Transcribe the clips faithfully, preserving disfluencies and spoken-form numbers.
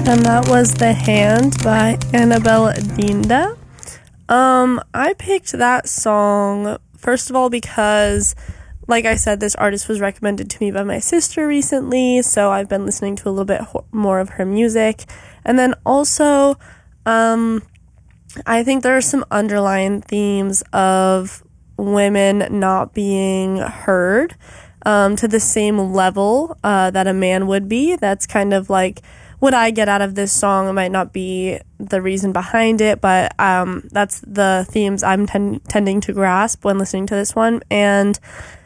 And that was The Hand by Annabelle Dinda. Um, I picked that song, first of all, because, like I said, this artist was recommended to me by my sister recently, so I've been listening to a little bit ho- more of her music. And then also, um, I think there are some underlying themes of women not being heard um, to the same level uh, that a man would be. That's kind of like what I get out of this song. It might not be the reason behind it, but um, that's the themes I'm ten- tending to grasp when listening to this one. And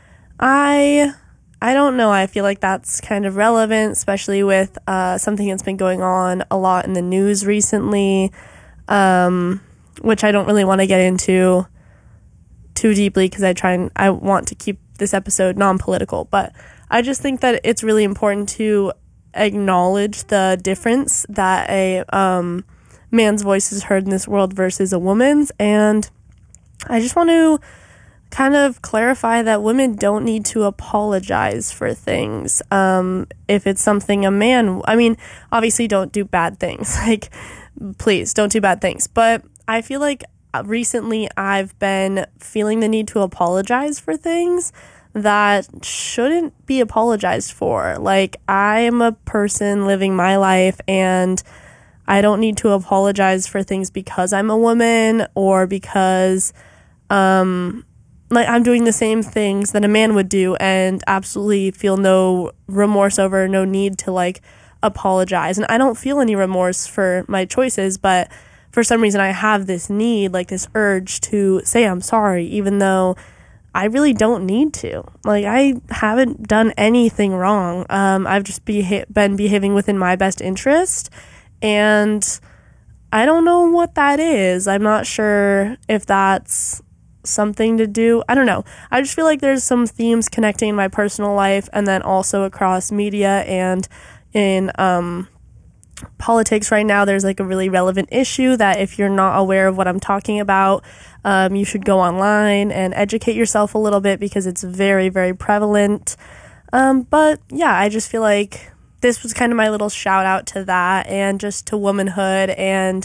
I I don't know, I feel like that's kind of relevant, especially with uh, something that's been going on a lot in the news recently, um, which I don't really want to get into too deeply because I try and I want to keep this episode non-political, but I just think that it's really important to acknowledge the difference that a um, man's voice is heard in this world versus a woman's. And I just want to kind of clarify that women don't need to apologize for things. Um, if it's something a man, I mean, obviously don't do bad things. Like, please don't do bad things. But I feel like recently I've been feeling the need to apologize for things that shouldn't be apologized for. Like, I'm a person living my life and I don't need to apologize for things because I'm a woman or because um like I'm doing the same things that a man would do and absolutely feel no remorse over, no need to like apologize. And I don't feel any remorse for my choices, but for some reason I have this need, like this urge to say I'm sorry, even though I really don't need to. Like, I haven't done anything wrong. Um, I've just beha- been behaving within my best interest, and I don't know what that is. I'm not sure if that's something to do. I don't know. I just feel like there's some themes connecting in my personal life and then also across media and in um politics right now. There's like a really relevant issue that if you're not aware of what I'm talking about, um, you should go online and educate yourself a little bit because it's very, very prevalent. Um, but yeah, I just feel like this was kind of my little shout out to that and just to womanhood and